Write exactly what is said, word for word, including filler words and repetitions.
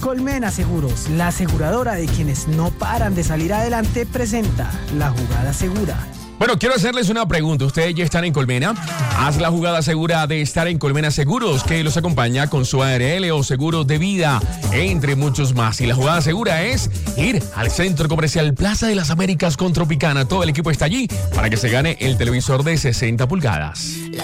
Colmena Seguros, la aseguradora de quienes no paran de salir adelante, presenta La Jugada Segura. Bueno, quiero hacerles una pregunta. ¿Ustedes ya están en Colmena? Haz la jugada segura de estar en Colmena Seguros, que los acompaña con su A R L o seguros de vida, entre muchos más. Y la jugada segura es ir al Centro Comercial Plaza de las Américas con Tropicana. Todo el equipo está allí para que se gane el televisor de sesenta pulgadas.